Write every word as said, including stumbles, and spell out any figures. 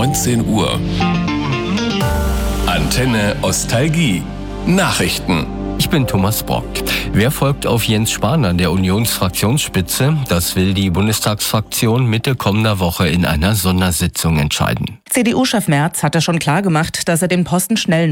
neunzehn Uhr. Antenne Ostalgie. Nachrichten. Ich bin Thomas Brock. Wer folgt auf Jens Spahn an der Unionsfraktionsspitze? Das will die Bundestagsfraktion Mitte kommender Woche in einer Sondersitzung entscheiden. C D U-Chef Merz hatte schon klargemacht, dass er den Posten schnell